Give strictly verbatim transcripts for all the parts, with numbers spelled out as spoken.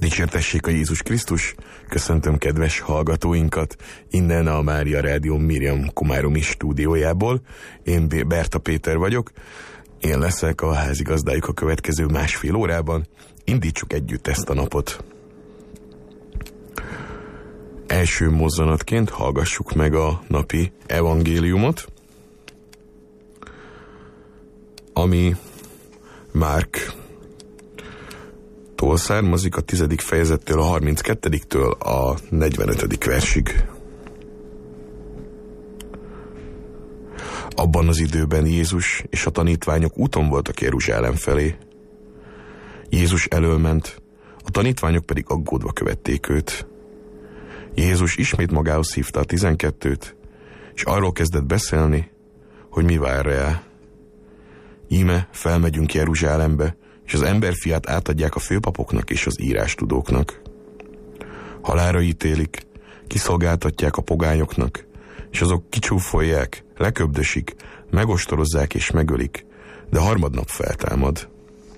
Dicsértessék a Jézus Krisztus! Köszöntöm kedves hallgatóinkat innen a Mária Rádió Miriam Komáromi stúdiójából. Én Berta Péter vagyok, én leszek a házigazdájuk a következő másfél órában. Indítsuk együtt ezt a napot. Első mozzanatként hallgassuk meg a napi evangéliumot, ami Márk tól származik, a tizedik fejezettől a harminckettediktől a negyvenötödik versig. Abban az időben Jézus és a tanítványok úton voltak Jeruzsálem felé. Jézus elől ment, a tanítványok pedig aggódva követték őt. Jézus ismét magához hívta a tizenkettőt, és arról kezdett beszélni, hogy mi vár rá. Íme felmegyünk Jeruzsálembe, és az emberfiát átadják a főpapoknak és az írástudóknak. Halálra ítélik, kiszolgáltatják a pogányoknak, és azok kicsúfolják, leköbdösik, megostorozzák és megölik, de harmadnap feltámad.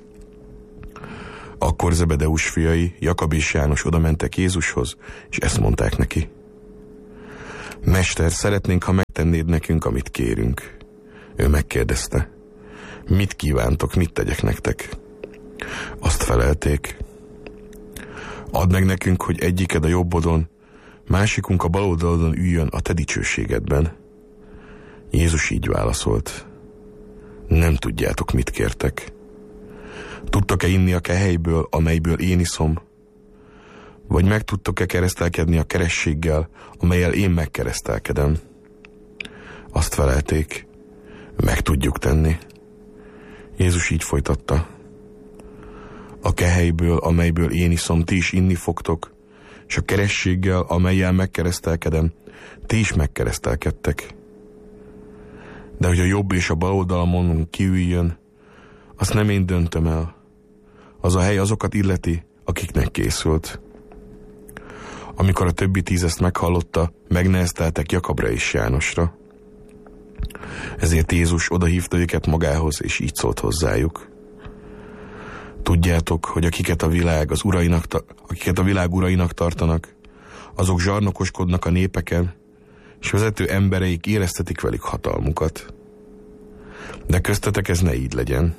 Akkor Zebedeus fiai, Jakab és János odamentek Jézushoz, és ezt mondták neki: Mester, szeretnénk, ha megtennéd nekünk, amit kérünk. Ő megkérdezte: Mit kívántok, mit tegyek nektek? Azt felelték: Add meg nekünk, hogy egyiked a jobbodon, másikunk a bal oldalon üljön a te dicsőségedben. Jézus így válaszolt: Nem tudjátok, mit kértek. Tudtok-e inni a kehelyből, amelyből én iszom? Vagy meg tudtok-e keresztelkedni a kerességgel, amellyel én megkeresztelkedem? Azt felelték: Meg tudjuk tenni. Jézus így folytatta: A kehelyből, amelyből én iszom, ti is inni fogtok, és a kerességgel, amellyel megkeresztelkedem, ti is megkeresztelkedtek. De hogy a jobb és a bal oldalamon kiüljön, azt nem én döntöm el. Az a hely azokat illeti, akiknek készült. Amikor a többi tíz ezt meghallotta, megnehezteltek Jakabra és Jánosra. Ezért Jézus odahívta őket magához, és így szólt hozzájuk: Tudjátok, hogy akiket a világ, az urainak, akiket a világ urainak tartanak, azok zsarnokoskodnak a népeken, és vezető embereik éreztetik velük hatalmukat. De köztetek ez ne így legyen.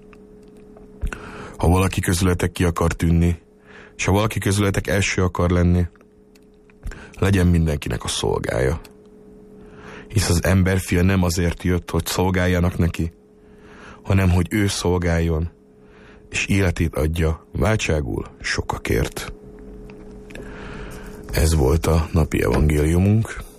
Ha valaki közületek ki akar tűnni, és ha valaki közületek első akar lenni, legyen mindenkinek a szolgája. Hisz az emberfia nem azért jött, hogy szolgáljanak neki, hanem hogy ő szolgáljon, és életét adja váltságul sokakért. Ez volt a napi evangéliumunk.